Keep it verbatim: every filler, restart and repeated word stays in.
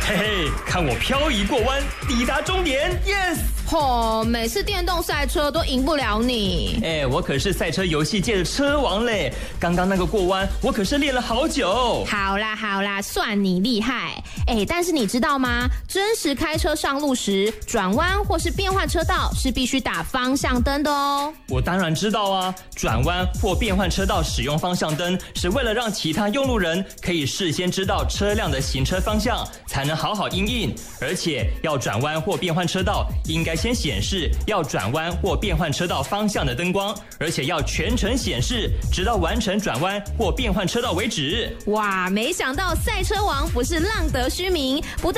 嘿嘿，看我漂移过弯，抵达终点 ，yes！ 吼、哦，每次电动赛车都赢不了你。 哎，我可是赛车游戏界的车王嘞！刚刚那个过弯，我可是练了好久。 好啦好啦，算你厉害。哎，但是你知道吗？真实开车上路时，转弯或是变换车道是必须打方向灯的哦。 我当然知道啊，转弯或变换车道使用方向灯，是为了让其他用路人可以事先知道车辆的行车方向，才能好好因应。而且要转弯或变换车道，应该先显示要转弯或变换车道方向的灯光，而且要全程显示，直到完成转弯或变换车道为止。 哇，没想到赛车王不是浪得虚名，不但